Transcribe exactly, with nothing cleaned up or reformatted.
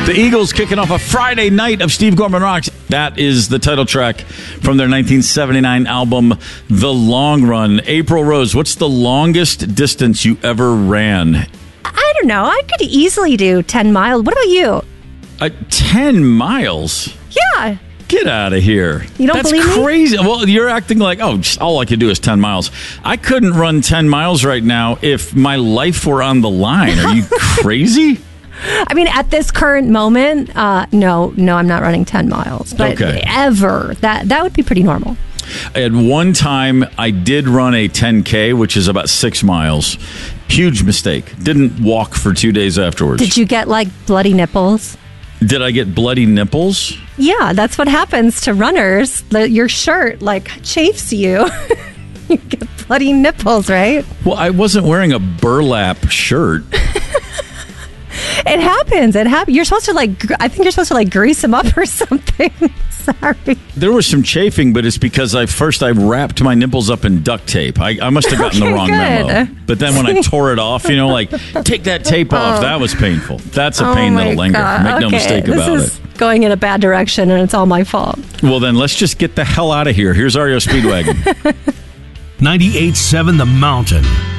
The Eagles kicking off a Friday night of Steve Gorman Rocks. That is the title track from their nineteen seventy-nine album, The Long Run. April Rose, what's the longest distance you ever ran? I don't know. I could easily do ten miles. What about you? Uh, ten miles? Yeah. Get out of here. You don't That's believe me? crazy. Well, you're acting like, oh, just all I could do is ten miles. I couldn't run ten miles right now if my life were on the line. Are you crazy? I mean, at this current moment, uh, no, no, I'm not running ten miles. But Okay. ever, that that would be pretty normal. At one time, I did run a ten K, which is about six miles. Huge mistake. Didn't walk for two days afterwards. Did you get, like, bloody nipples? Did I get bloody nipples? Yeah, that's what happens to runners. The, your shirt, like, chafes you. You get bloody nipples, right? Well, I wasn't wearing a burlap shirt. It happens. It happens. You're supposed to, like, gr- I think you're supposed to, like, grease them up or something. Sorry. There was some chafing, but it's because I first I wrapped my nipples up in duct tape. I, I must have gotten Okay, the wrong good. memo. But then when I tore it off, you know, like, take that tape off. Oh. That was painful. That's a Oh pain my that'll linger. God. Make no Okay, mistake this about is it. going in a bad direction, and it's all my fault. Well, then let's just get the hell out of here. Here's R E O Speedwagon. ninety-eight point seven The Mountain.